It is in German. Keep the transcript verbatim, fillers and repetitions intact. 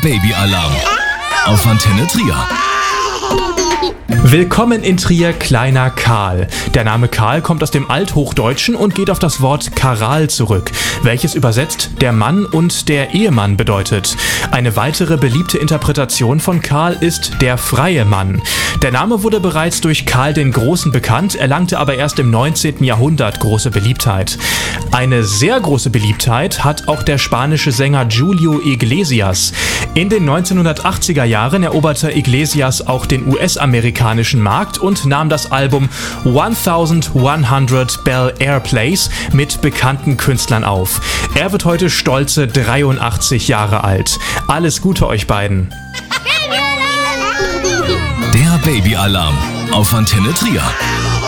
Babyalarm auf Antenne Trier. Willkommen in Trier, kleiner Karl. Der Name Karl kommt aus dem Althochdeutschen und geht auf das Wort Karal zurück, welches übersetzt der Mann und der Ehemann bedeutet. Eine weitere beliebte Interpretation von Karl ist der freie Mann. Der Name wurde bereits durch Karl den Großen bekannt, erlangte aber erst im neunzehnten Jahrhundert große Beliebtheit. Eine sehr große Beliebtheit hat auch der spanische Sänger Julio Iglesias. In den neunzehnhundertachtziger Jahren eroberte Iglesias auch den U S-amerikanischen Markt und nahm das Album elfhundert Bel Air Plays mit bekannten Künstlern auf. Er wird heute stolze dreiundachtzig Jahre alt. Alles Gute euch beiden. Der Babyalarm auf Antenne Trier.